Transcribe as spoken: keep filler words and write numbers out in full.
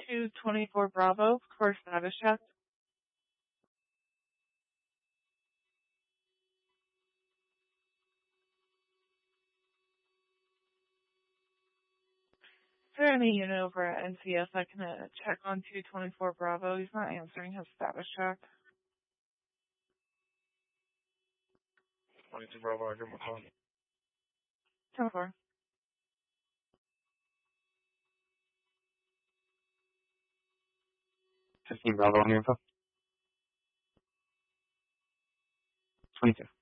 two twenty-four Bravo for status check. Is there any unit over at N C S that can uh, check on two twenty-four Bravo? He's not answering his status check. twenty-two Bravo, I give him a call. ten four. fifteen Bravo on your info. twenty-two.